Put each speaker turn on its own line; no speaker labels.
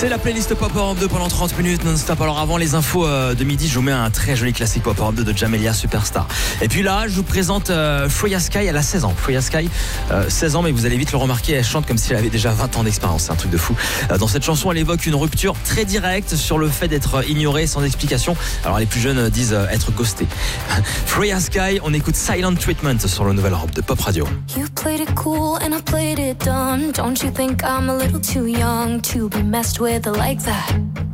C'est la playlist Pop Europe 2 pendant 30 minutes non-stop. Alors avant les infos de midi, je vous mets un très joli classique Pop Europe 2 de Jamelia Superstar. Et puis là, je vous présente Freya Sky, elle a 16 ans. Freya Sky, 16 ans, mais vous allez vite le remarquer, elle chante comme si elle avait déjà 20 ans d'expérience. C'est un truc de fou. Dans cette chanson, elle évoque une rupture très directe sur le fait d'être ignorée sans explication. Alors les plus jeunes disent être ghostés. Freya Sky, on écoute Silent Treatment sur le Nouvel Europe de Pop Radio.
You played it cool and I played it dumb. Don't you think I'm a little too young to be messed with like that?